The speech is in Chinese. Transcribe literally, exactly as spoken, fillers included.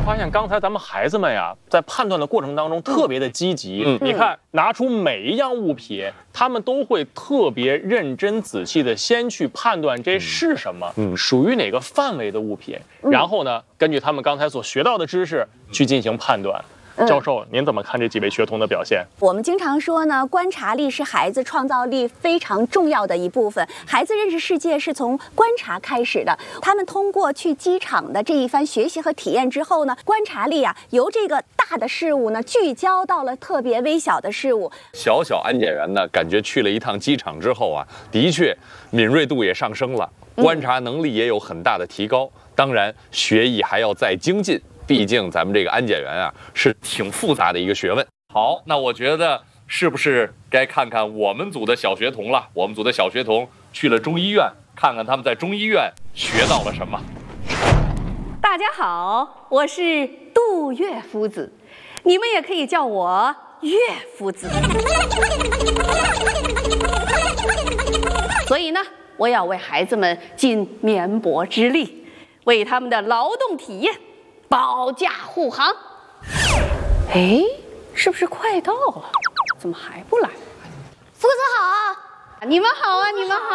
发现刚才咱们孩子们呀，在判断的过程当中特别的积极。嗯，你看，拿出每一样物品，他们都会特别认真仔细的先去判断这是什么，嗯，属于哪个范围的物品，然后呢，根据他们刚才所学到的知识去进行判断。教授，您怎么看这几位学童的表现？ 我们经常说呢，观察力是孩子创造力非常重要的一部分。孩子认识世界是从观察开始的。他们通过去机场的这一番学习和体验之后呢，观察力啊，由这个大的事物呢，聚焦到了特别微小的事物。 小小安检员呢，感觉去了一趟机场之后啊，的确敏锐度也上升了，观察能力也有很大的提高。当然，学艺还要再精进。毕竟咱们这个安检员啊是挺复杂的一个学问。好，那我觉得是不是该看看我们组的小学童了？我们组的小学童去了中医院，看看他们在中医院学到了什么。 大家好，我是杜岳夫子，你们也可以叫我岳夫子。所以呢，我要为孩子们尽绵薄之力，为他们的劳动体验保驾护航。哎，是不是快到了？怎么还不来？ 夫子好， 你们好啊，你们好。